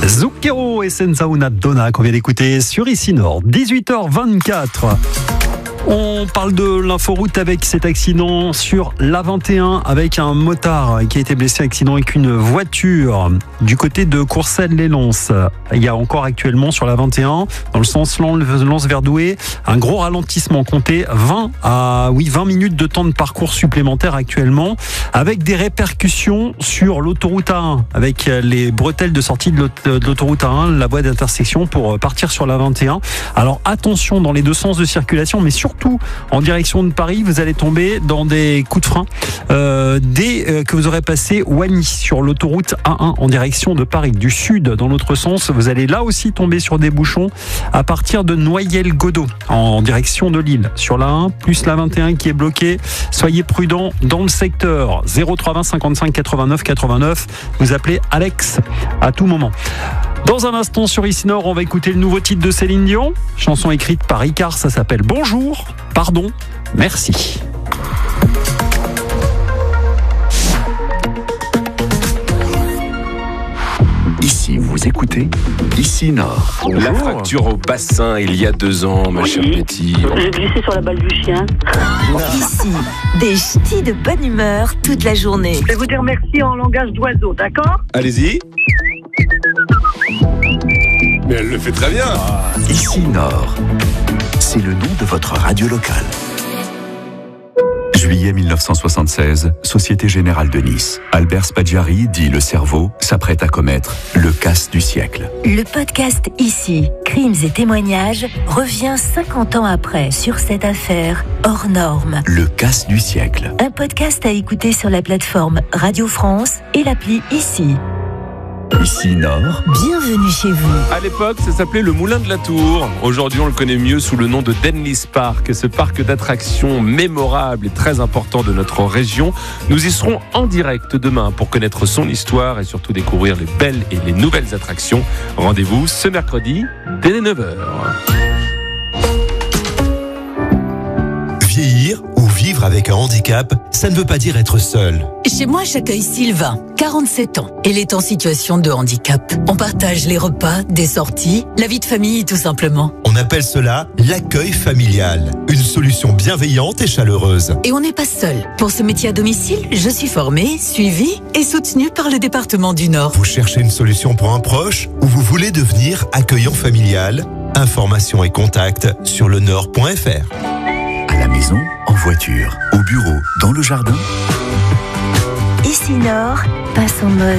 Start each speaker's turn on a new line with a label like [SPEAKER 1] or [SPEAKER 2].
[SPEAKER 1] Zucchero et Senza una donna qu'on vient d'écouter sur Ici Nord, 18h24. On parle de l'inforoute avec cet accident sur l'A21 avec un motard qui a été blessé, accident avec une voiture du côté de Courcelles-les-Lances. Il y a encore actuellement sur l'A21, dans le sens Lens-Verdoué, un gros ralentissement compté 20 minutes de temps de parcours supplémentaire actuellement, avec des répercussions sur l'autoroute A1, avec les bretelles de sortie de l'autoroute A1, la voie d'intersection pour partir sur l'A21. Alors attention dans les deux sens de circulation, mais surtout en direction de Paris, vous allez tomber dans des coups de frein dès que vous aurez passé Wany sur l'autoroute A1 en direction de Paris. Du sud dans l'autre sens, vous allez là aussi tomber sur des bouchons à partir de Noyelles-Godault en direction de Lille. Sur la 1 plus la 21 qui est bloquée, soyez prudents dans le secteur. 0320 55 89 89, vous appelez Alex à tout moment. Dans un instant sur Ici Nord, on va écouter le nouveau titre de Céline Dion, chanson écrite par Ricard, ça s'appelle Bonjour, pardon, merci.
[SPEAKER 2] Ici, vous écoutez Ici Nord.
[SPEAKER 3] Bonjour. La fracture au bassin il y a 2 ans, ma chère Betty.
[SPEAKER 4] J'ai glissé sur la balle du chien.
[SPEAKER 5] Ici, des ch'tis de bonne humeur toute la journée.
[SPEAKER 4] Je vais vous dire merci en langage d'oiseau, d'accord ?
[SPEAKER 3] Allez-y. Mais elle le fait très bien.
[SPEAKER 2] Ici Nord, c'est le nom de votre radio locale. Juillet 1976, Société Générale de Nice. Albert Spaggiari, dit le cerveau, s'apprête à commettre le casse du siècle.
[SPEAKER 5] Le podcast Ici, crimes et témoignages, revient 50 ans après sur cette affaire hors norme.
[SPEAKER 2] Le casse du siècle.
[SPEAKER 5] Un podcast à écouter sur la plateforme Radio France et l'appli Ici.
[SPEAKER 2] Ici Nord.
[SPEAKER 5] Bienvenue chez vous.
[SPEAKER 3] À l'époque, ça s'appelait le Moulin de la Tour. Aujourd'hui, on le connaît mieux sous le nom de Denlis Park, ce parc d'attractions mémorable et très important de notre région. Nous y serons en direct demain pour connaître son histoire et surtout découvrir les belles et les nouvelles attractions. Rendez-vous ce mercredi dès 9h.
[SPEAKER 6] Vieillir ou vivre avec un handicap, ça ne veut pas dire être seul.
[SPEAKER 7] Chez moi, j'accueille Sylvain, 47 ans. Elle est en situation de handicap. On partage les repas, des sorties, la vie de famille tout simplement.
[SPEAKER 6] On appelle cela l'accueil familial. Une solution bienveillante et chaleureuse.
[SPEAKER 7] Et on n'est pas seul. Pour ce métier à domicile, je suis formée, suivie et soutenue par le département du Nord.
[SPEAKER 6] Vous cherchez une solution pour un proche ou vous voulez devenir accueillant familial ? Informations et contacts sur lenord.fr.
[SPEAKER 2] À la maison, en voiture, au bureau, dans le jardin.
[SPEAKER 5] Ici Nord passe en mode